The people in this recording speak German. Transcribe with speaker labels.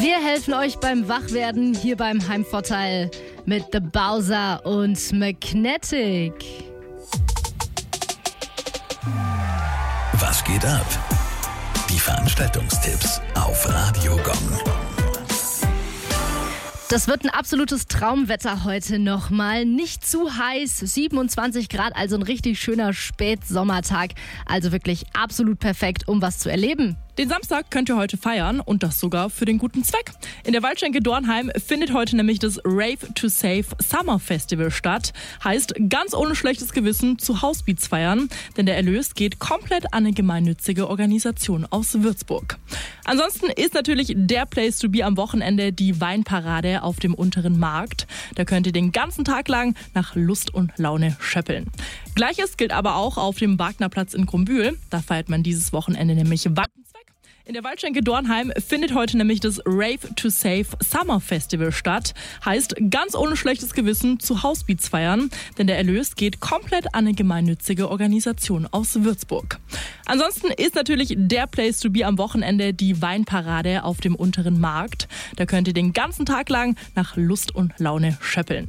Speaker 1: Wir helfen euch beim Wachwerden hier beim Heimvorteil mit The Bowser und Magnetic.
Speaker 2: Was geht ab? Die Veranstaltungstipps auf Radio Gong.
Speaker 1: Das wird ein absolutes Traumwetter heute nochmal. Nicht zu heiß, 27 Grad, also ein richtig schöner Spätsommertag. Also wirklich absolut perfekt, um was zu erleben.
Speaker 3: Den Samstag könnt ihr heute feiern und das sogar für den guten Zweck. In der Waldschenke Dornheim findet heute nämlich das Rave to Save Summer Festival statt. Heißt, ganz ohne schlechtes Gewissen zu Housebeats feiern, denn der Erlös geht komplett an eine gemeinnützige Organisation aus Würzburg. Ansonsten ist natürlich der Place to be am Wochenende die Weinparade auf dem unteren Markt. Da könnt ihr den ganzen Tag lang nach Lust und Laune schöppeln. Gleiches gilt aber auch auf dem Wagnerplatz in Krumbühl. Da feiert man dieses Wochenende nämlich Wackenzweck. In der Waldschenke Dornheim findet heute nämlich das Rave to Save Summer Festival statt. Heißt, ganz ohne schlechtes Gewissen zu Housebeats feiern, denn der Erlös geht komplett an eine gemeinnützige Organisation aus Würzburg. Ansonsten ist natürlich der Place to be am Wochenende die Weinparade auf dem unteren Markt. Da könnt ihr den ganzen Tag lang nach Lust und Laune schöppeln.